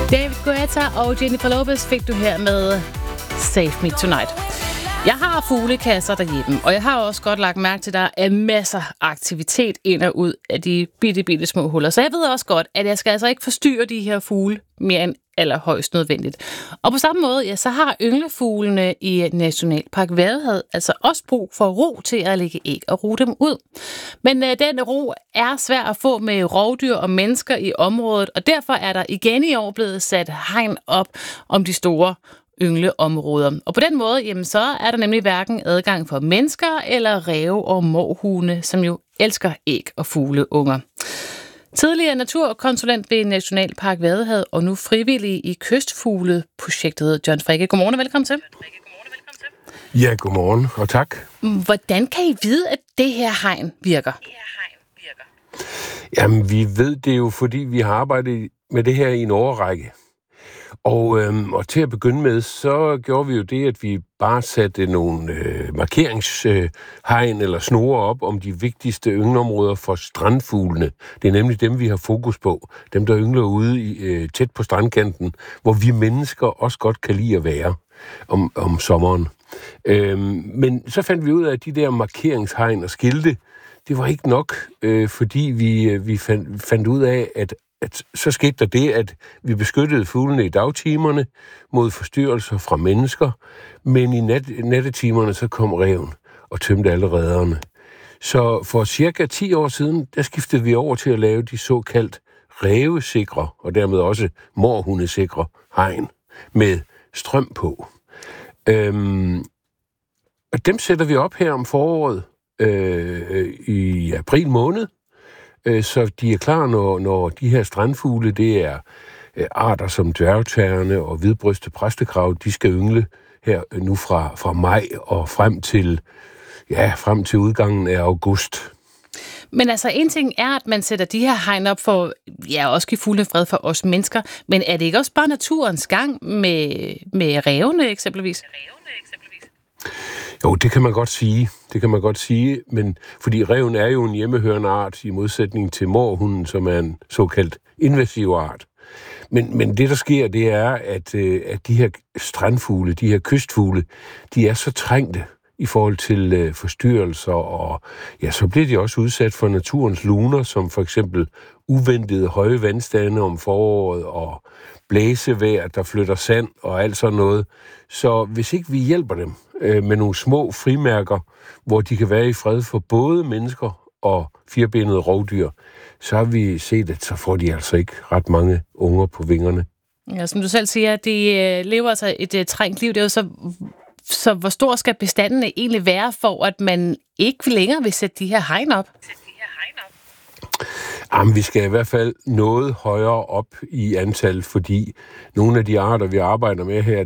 David Guetta og Jennifer Lopez fik du her med Save Me Tonight. Jeg har fuglekasser derhjemme, og jeg har også godt lagt mærke til, at der er masser af aktivitet ind og ud af de bitte små huller. Så jeg ved også godt, at jeg skal altså ikke forstyrre de her fugle mere end allerhøjst nødvendigt. Og på samme måde, ja, så har ynglefuglene i Nationalpark Vadehavet altså også brug for ro til at lægge æg og ruge dem ud. Men den ro er svær at få med rovdyr og mennesker i området, og derfor er der igen i år blevet sat hegn op om de store yngleområder. Og på den måde, jamen, så er der nemlig hverken adgang for mennesker eller ræve og mårhune, som jo elsker æg og fugleunger. Tidligere naturkonsulent ved Nationalpark Vadehavet og nu frivillig i kystfugleprojektet, John Fricke. Godmorgen og velkommen til. Ja, godmorgen og tak. Hvordan kan I vide, at det her hegn virker? Jamen, vi ved det jo, fordi vi har arbejdet med det her i en årrække. Og til at begynde med, så gjorde vi jo det, at vi bare satte nogle markeringshegn eller snore op om de vigtigste yngleområder for strandfuglene. Det er nemlig dem, vi har fokus på. Dem, der yngler ude tæt på strandkanten, hvor vi mennesker også godt kan lide at være om sommeren. Men så fandt vi ud af, at de der markeringshegn og skilte, det var ikke nok, fordi vi fandt ud af, at så skete der det, at vi beskyttede fuglene i dagtimerne mod forstyrrelser fra mennesker, men i nattetimerne så kom ræven og tømte alle rederne. Så for cirka 10 år siden, der skiftede vi over til at lave de såkaldt rævesikre, og dermed også mårhundesikre hegn med strøm på. Og dem sætter vi op her om foråret i april måned, så de er klar, når de her strandfugle, det er arter som dværgterne og hvidbrystet præstekrav, de skal yngle her nu fra maj og frem til udgangen af august. Men altså, en ting er, at man sætter de her hegn op for, ja, også give fuglene fred for os mennesker, men er det ikke også bare naturens gang med rævene eksempelvis? Jo, det kan man godt sige. Men fordi ræven er jo en hjemmehørende art i modsætning til mårhunden, som er en såkaldt invasiv art. Men det, der sker, det er, at de her strandfugle, de her kystfugle, de er så trængte i forhold til forstyrrelser, og ja, så bliver de også udsat for naturens luner, som for eksempel uventede høje vandstande om foråret, og blæsevejr, der flytter sand og alt sådan noget. Så hvis ikke vi hjælper dem med nogle små frimærker, hvor de kan være i fred for både mennesker og firbenede rovdyr, så har vi set, at så får de altså ikke ret mange unger på vingerne. Ja, som du selv siger, de lever altså et trængt liv. Det er jo så hvor stor skal bestandene egentlig være, for at man ikke længere vil sætte de her hegn op? Jamen, vi skal i hvert fald noget højere op i antal, fordi nogle af de arter, vi arbejder med her,